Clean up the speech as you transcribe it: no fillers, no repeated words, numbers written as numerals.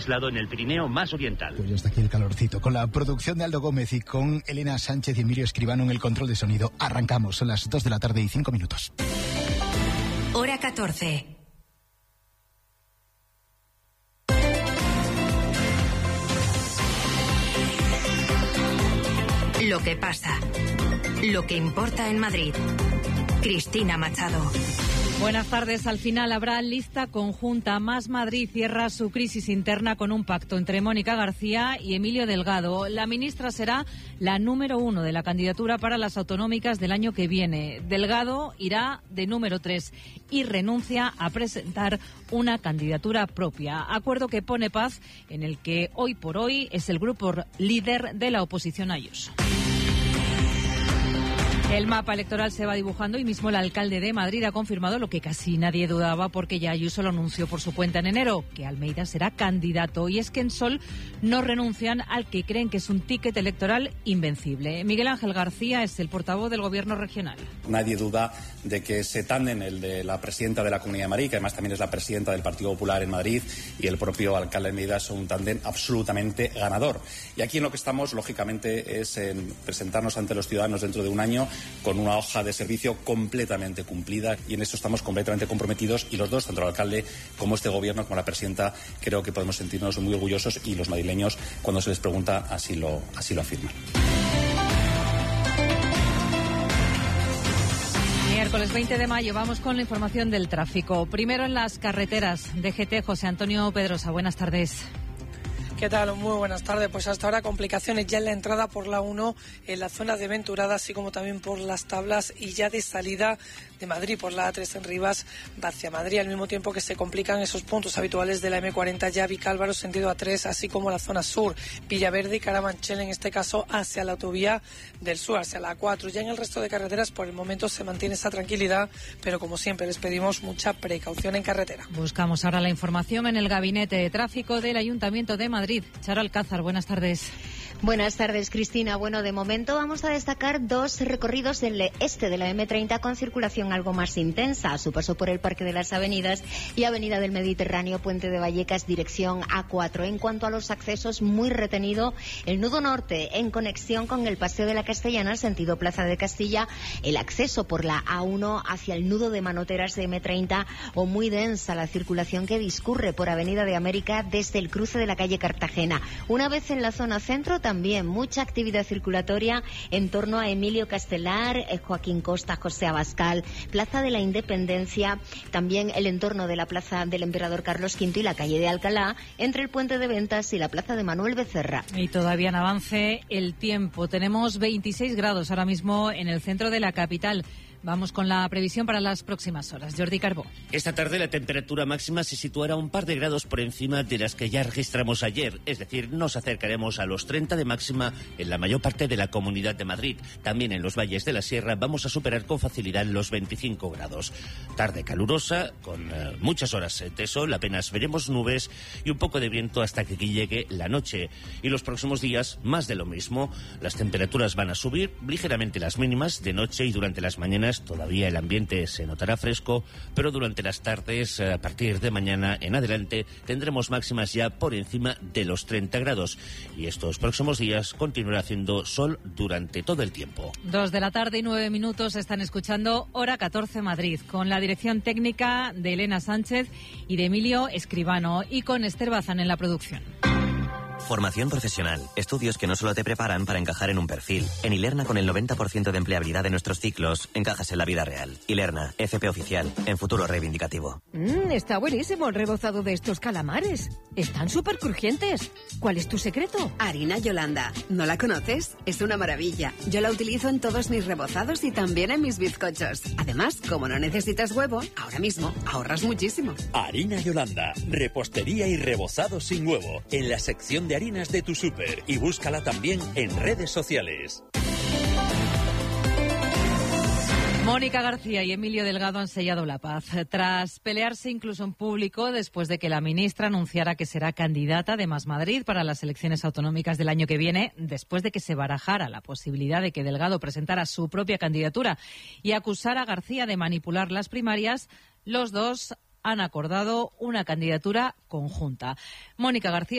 aislado en el Pirineo más oriental. Pues ya está aquí el calorcito. Con la producción de Aldo Gómez y con Elena Sánchez y Emilio Escribano en el control de sonido. Arrancamos, son las 2 de la tarde y 5 minutos. Hora 14. Lo que pasa. Lo que importa en Madrid. Cristina Machado. Buenas tardes. Al final habrá lista conjunta. Más Madrid cierra su crisis interna con un pacto entre Mónica García y Emilio Delgado. La ministra será la número 1 de la candidatura para las autonómicas del año que viene. Delgado irá de número 3 y renuncia a presentar una candidatura propia. Acuerdo que pone paz en el que hoy por hoy es el grupo líder de la oposición Ayuso. El mapa electoral se va dibujando y mismo el alcalde de Madrid ha confirmado lo que casi nadie dudaba porque ya Ayuso lo anunció por su cuenta en enero, que Almeida será candidato. Y es que en Sol no renuncian al que creen que es un ticket electoral invencible. Miguel Ángel García es el portavoz del Gobierno regional. Nadie duda de que ese tándem, el de la presidenta de la Comunidad de Madrid, que además también es la presidenta del Partido Popular en Madrid, y el propio alcalde Almeida, son un tándem absolutamente ganador. Y aquí en lo que estamos, lógicamente, es en presentarnos ante los ciudadanos dentro de un año con una hoja de servicio completamente cumplida, y en esto estamos completamente comprometidos, y los dos, tanto el alcalde como este gobierno, como la presidenta, creo que podemos sentirnos muy orgullosos, y los madrileños, cuando se les pregunta, así lo afirman. Miércoles 20 de mayo, vamos con la información del tráfico. Primero en las carreteras. DGT, José Antonio Pedrosa, buenas tardes. ¿Qué tal? Muy buenas tardes. Pues hasta ahora complicaciones ya en la entrada por la 1 en la zona de Venturada, así como también por las Tablas, y ya de salida de Madrid por la A3 en Rivas hacia Madrid, al mismo tiempo que se complican esos puntos habituales de la M40 ya Vicálvaro sentido A3, así como la zona sur, Villaverde y Carabanchel, en este caso hacia la autovía del sur, hacia la A4. Ya en el resto de carreteras por el momento se mantiene esa tranquilidad, pero como siempre les pedimos mucha precaución en carretera. Buscamos ahora la información en el Gabinete de Tráfico del Ayuntamiento de Madrid. Charo Alcázar, buenas tardes. Buenas tardes, Cristina. Bueno, de momento vamos a destacar dos recorridos del este de la M30 con circulación algo más intensa, a su paso por el Parque de las Avenidas y Avenida del Mediterráneo, Puente de Vallecas, dirección A4. En cuanto a los accesos, muy retenido el nudo norte en conexión con el Paseo de la Castellana, sentido Plaza de Castilla, el acceso por la A1 hacia el nudo de Manoteras de M30, o muy densa la circulación que discurre por Avenida de América desde el cruce de la calle Cartagena. Una vez en la zona centro, también mucha actividad circulatoria en torno a Emilio Castelar, Joaquín Costa, José Abascal, Plaza de la Independencia, también el entorno de la Plaza del Emperador Carlos V y la calle de Alcalá, entre el Puente de Ventas y la Plaza de Manuel Becerra. Y todavía en avance el tiempo. Tenemos 26 grados ahora mismo en el centro de la capital. Vamos con la previsión para las próximas horas. Jordi Carbó. Esta tarde la temperatura máxima se situará un par de grados por encima de las que ya registramos ayer. Es decir, nos acercaremos a los 30 de máxima en la mayor parte de la Comunidad de Madrid. También en los valles de la Sierra vamos a superar con facilidad los 25 grados. Tarde calurosa, con muchas horas de sol, apenas veremos nubes y un poco de viento hasta que llegue la noche. Y los próximos días, más de lo mismo. Las temperaturas van a subir ligeramente las mínimas de noche, y durante las mañanas todavía el ambiente se notará fresco, pero durante las tardes, a partir de mañana en adelante, tendremos máximas ya por encima de los 30 grados. Y estos próximos días continuará haciendo sol durante todo el tiempo. 2 de la tarde y 9 minutos, están escuchando Hora 14 Madrid, con la dirección técnica de Elena Sánchez y de Emilio Escribano, y con Esther Bazán en la producción. Formación profesional. Estudios que no solo te preparan para encajar en un perfil. En Ilerna, con el 90% de empleabilidad de nuestros ciclos, encajas en la vida real. Ilerna, FP oficial, en futuro reivindicativo. Está buenísimo el rebozado de estos calamares. Están súper crujientes. ¿Cuál es tu secreto? Harina Yolanda. ¿No la conoces? Es una maravilla. Yo la utilizo en todos mis rebozados y también en mis bizcochos. Además, como no necesitas huevo, ahora mismo ahorras muchísimo. Harina Yolanda. Repostería y rebozado sin huevo. En la sección de harinas de tu súper, y búscala también en redes sociales. Mónica García y Emilio Delgado han sellado la paz, tras pelearse incluso en público después de que la ministra anunciara que será candidata de Más Madrid para las elecciones autonómicas del año que viene, después de que se barajara la posibilidad de que Delgado presentara su propia candidatura y acusara a García de manipular las primarias. Los dos han acordado una candidatura conjunta. Mónica García